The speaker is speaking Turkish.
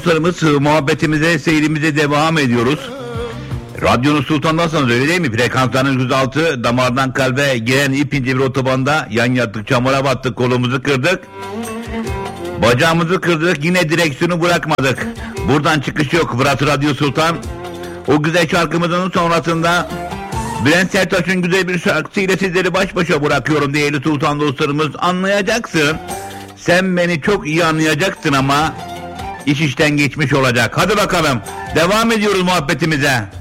Dostlarımız, muhabbetimize, seyrimize devam ediyoruz. Radyonuz Sultan'dan sonra öyle değil mi? Frekanslarınız 106, damardan kalbe giren ipince bir otobanda yan yattık, çamura battık, kolumuzu kırdık. Bacağımızı kırdık, yine direksiyonu bırakmadık. Buradan çıkış yok. Burası Radyo Sultan. O güzel şarkımızın sonrasında Bülent Serttaş'ın güzel bir şarkısıyla sizleri baş başa bırakıyorum değerli Sultan dostlarımız. Anlayacaksın. Sen beni çok iyi anlayacaksın ama iş işten geçmiş olacak. Hadi bakalım. Devam ediyoruz muhabbetimize.